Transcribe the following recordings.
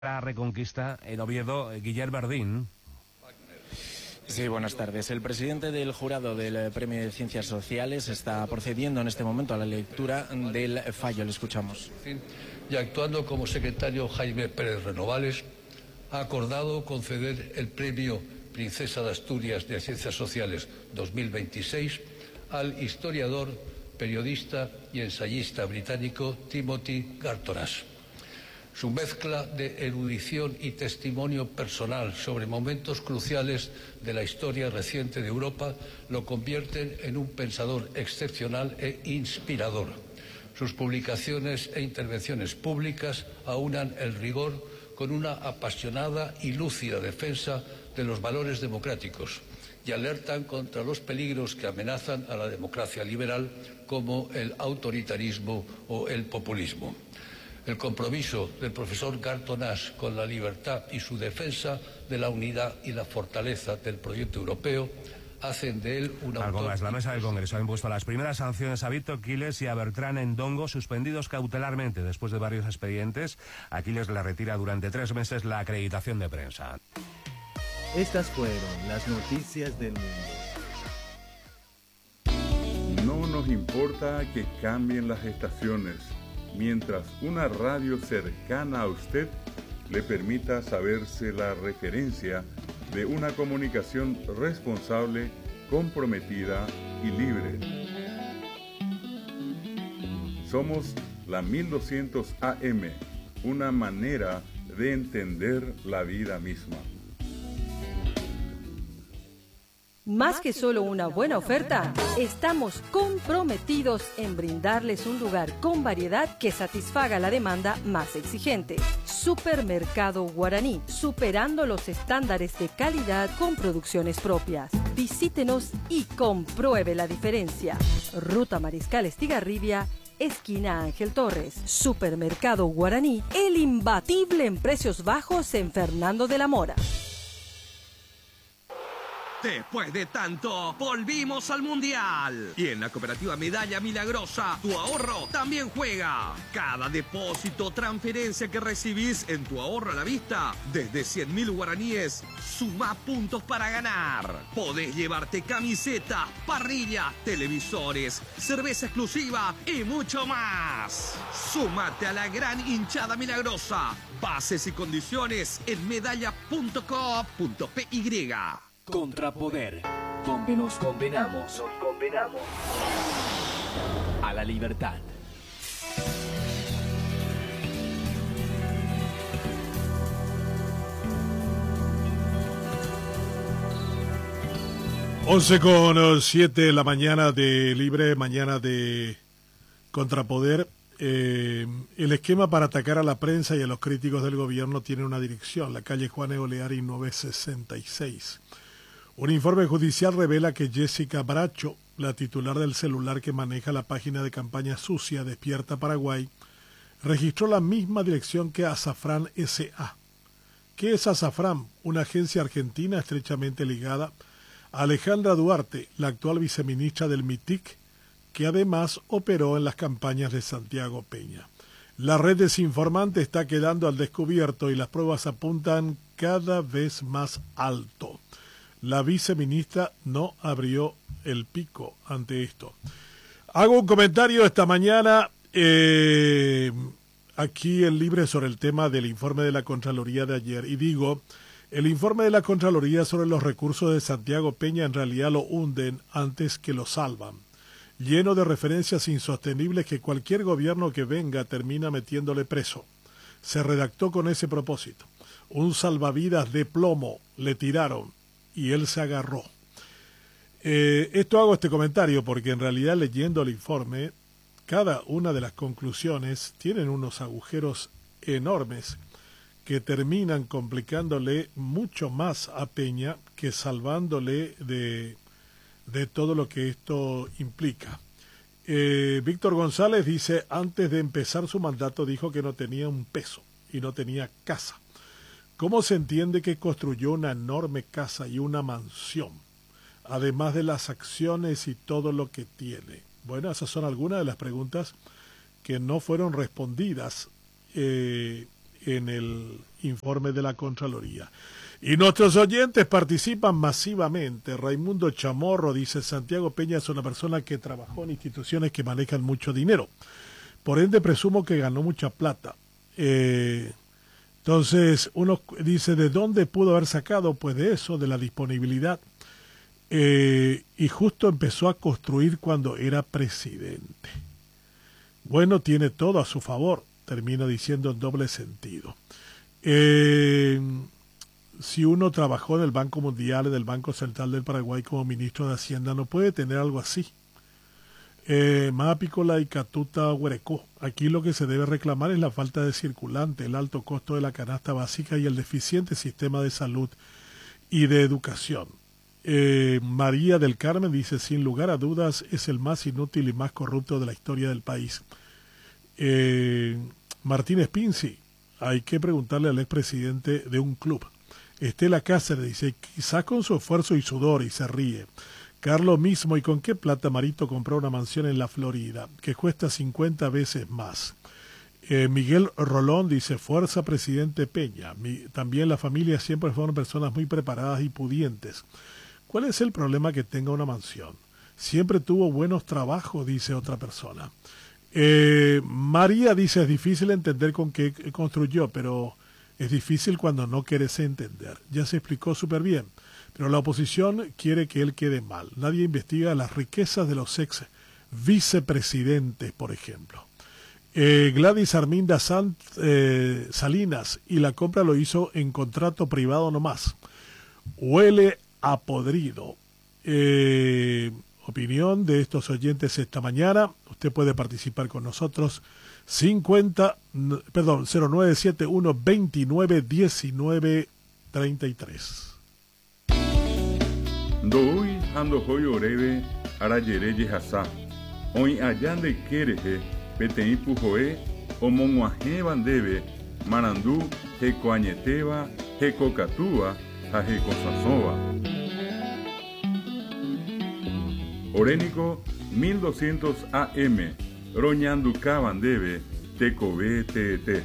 La Reconquista en Oviedo, Guillermo Verdín. Sí, buenas tardes. El presidente del jurado del Premio de Ciencias Sociales está procediendo en este momento a la lectura del fallo. Le escuchamos. Y actuando como secretario, Jaime Pérez Renovales ha acordado conceder el Premio Princesa de Asturias de Ciencias Sociales 2026 al historiador, periodista y ensayista británico Timothy Gartonas. Su mezcla de erudición y testimonio personal sobre momentos cruciales de la historia reciente de Europa lo convierten en un pensador excepcional e inspirador. Sus publicaciones e intervenciones públicas aunan el rigor con una apasionada y lúcida defensa de los valores democráticos y alertan contra los peligros que amenazan a la democracia liberal, como el autoritarismo o el populismo. El compromiso del profesor Gartonas con la libertad y su defensa de la unidad y la fortaleza del proyecto europeo hacen de él un autor... La mesa del Congreso ha impuesto las primeras sanciones a Víctor Quiles y a Bertrán Endongo, suspendidos cautelarmente después de varios expedientes. A Quiles le retira durante 3 meses la acreditación de prensa. Estas fueron las noticias del mundo. No nos importa que cambien las estaciones, mientras una radio cercana a usted le permita saberse la referencia de una comunicación responsable, comprometida y libre. Somos la 1200 AM, una manera de entender la vida misma. Más que solo una buena oferta, estamos comprometidos en brindarles un lugar con variedad que satisfaga la demanda más exigente. Supermercado Guaraní, superando los estándares de calidad con producciones propias. Visítenos y compruebe la diferencia. Ruta Mariscal Estigarribia, esquina Ángel Torres. Supermercado Guaraní, el imbatible en precios bajos en Fernando de la Mora. Después de tanto, volvimos al Mundial. Y en la cooperativa Medalla Milagrosa, tu ahorro también juega. Cada depósito o transferencia que recibís en tu ahorro a la vista, desde 100.000 guaraníes, suma puntos para ganar. Podés llevarte camisetas, parrillas, televisores, cerveza exclusiva y mucho más. Súmate a la gran hinchada milagrosa. Bases y condiciones en medalla.co.py. Contrapoder, donde nos condenamos a la libertad. Once con 7 de la mañana de Libre, mañana de Contrapoder. El esquema para atacar a la prensa y a los críticos del gobierno tiene una dirección, la calle Juan Eoleari 966. Un informe judicial revela que Jessica Bracho, la titular del celular que maneja la página de campaña sucia Despierta Paraguay, registró la misma dirección que Azafrán S.A. ¿Qué es Azafrán? Una agencia argentina estrechamente ligada a Alejandra Duarte, la actual viceministra del MITIC, que además operó en las campañas de Santiago Peña. La red desinformante está quedando al descubierto y las pruebas apuntan cada vez más alto. La viceministra no abrió el pico ante esto. Hago un comentario esta mañana aquí en Libre sobre el tema del informe de la Contraloría de ayer. Y digo, el informe de la Contraloría sobre los recursos de Santiago Peña en realidad lo hunden antes que lo salvan. Lleno de referencias insostenibles que cualquier gobierno que venga termina metiéndole preso. Se redactó con ese propósito. Un salvavidas de plomo le tiraron y él se agarró. Hago este comentario porque en realidad leyendo el informe, cada una de las conclusiones tienen unos agujeros enormes que terminan complicándole mucho más a Peña que salvándole de todo lo que esto implica. Víctor González dice, antes de empezar su mandato dijo que no tenía un peso y no tenía casa. ¿Cómo se entiende que construyó una enorme casa y una mansión, además de las acciones y todo lo que tiene? Bueno, esas son algunas de las preguntas que no fueron respondidas en el informe de la Contraloría. Y nuestros oyentes participan masivamente. Raimundo Chamorro dice: Santiago Peña es una persona que trabajó en instituciones que manejan mucho dinero. Por ende, presumo que ganó mucha plata. Entonces, uno dice: ¿de dónde pudo haber sacado? Pues de eso, de la disponibilidad. Y justo empezó a construir cuando era presidente. Bueno, tiene todo a su favor. Termino diciendo en doble sentido. Si uno trabajó en el Banco Mundial, en el Banco Central del Paraguay como ministro de Hacienda, no puede tener algo así. Mápicola y Catuta Huerecó. Aquí lo que se debe reclamar es la falta de circulante, el alto costo de la canasta básica y el deficiente sistema de salud y de educación. María del Carmen dice: sin lugar a dudas es el más inútil y más corrupto de la historia del país. Martínez Pinci: hay que preguntarle al expresidente de un club. Estela Cáceres dice: quizás con su esfuerzo y sudor, y se ríe. Carlos mismo: ¿y con qué plata Marito compró una mansión en la Florida que cuesta 50 veces más? Miguel Rolón dice: fuerza presidente Peña. También la familia siempre fueron personas muy preparadas y pudientes. ¿Cuál es el problema que tenga una mansión? Siempre tuvo buenos trabajos, dice otra persona. María dice: es difícil entender con qué construyó, pero es difícil cuando no quieres entender. Ya se explicó súper bien, pero la oposición quiere que él quede mal. Nadie investiga las riquezas de los ex vicepresidentes, por ejemplo. Gladys Arminda Salinas: y la compra lo hizo en contrato privado nomás. Huele a podrido. Opinión de estos oyentes esta mañana. Usted puede participar con nosotros. 0971 29 19 33. Doui ando hoy oreve arayere yehasa. Hoy allande quereje petei pujoe omonguaje bandebe marandú hecoañeteva hecocatúa a hecosasova. Orénico 1200 AM Roñanduca bandebe tecobe tete.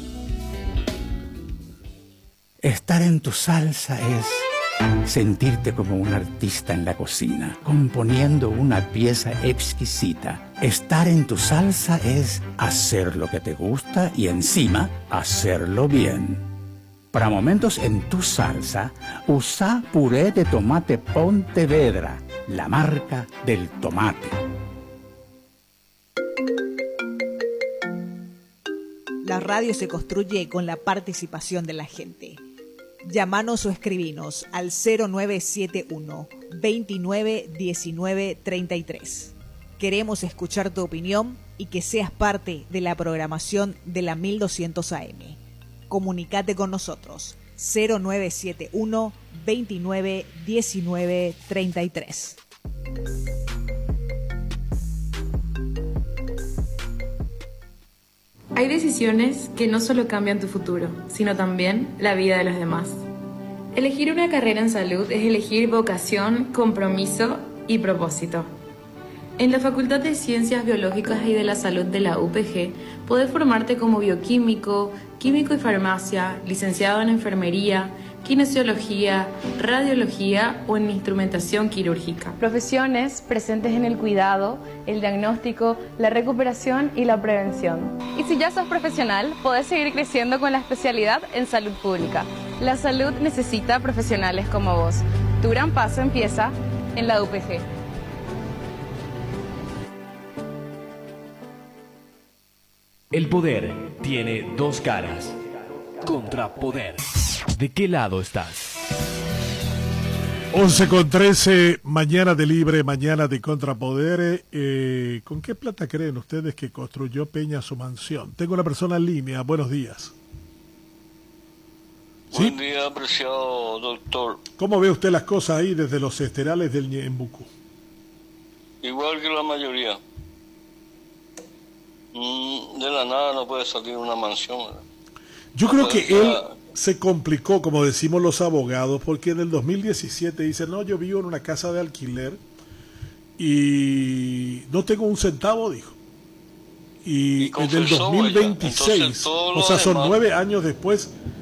Estar en tu salsa es sentirte como un artista en la cocina, componiendo una pieza exquisita. Estar en tu salsa es hacer lo que te gusta y encima hacerlo bien. Para momentos en tu salsa, usa puré de tomate Pontevedra, la marca del tomate. La radio se construye con la participación de la gente. Llámanos o escribinos al 0971 29 19 33. Queremos escuchar tu opinión y que seas parte de la programación de la 1200 AM. Comunicate con nosotros 0971 29 19 33. Hay decisiones que no solo cambian tu futuro, sino también la vida de los demás. Elegir una carrera en salud es elegir vocación, compromiso y propósito. En la Facultad de Ciencias Biológicas y de la Salud de la UPG, podés formarte como bioquímico, químico y farmacia, licenciado en enfermería, kinesiología, radiología o en instrumentación quirúrgica. Profesiones presentes en el cuidado, el diagnóstico, la recuperación y la prevención. Y si ya sos profesional, podés seguir creciendo con la especialidad en salud pública. La salud necesita profesionales como vos. Tu gran paso empieza en la UPG. El poder tiene dos caras. Contrapoder. ¿De qué lado estás? 11:13, mañana de libre, mañana de Contrapoder. ¿Con qué plata creen ustedes que construyó Peña su mansión? Tengo una persona en línea. Buenos días. ¿Sí? Buen día, apreciado doctor. ¿Cómo ve usted las cosas ahí desde los esterales del Ñembucú? Igual que la mayoría. De la nada no puede salir una mansión, ¿verdad? Yo creo que él se complicó, como decimos los abogados, porque en el 2017 dice: no, yo vivo en una casa de alquiler y no tengo un centavo, dijo. y del confesó, 2026, entonces, todo o sea, lo son demás- 9 años después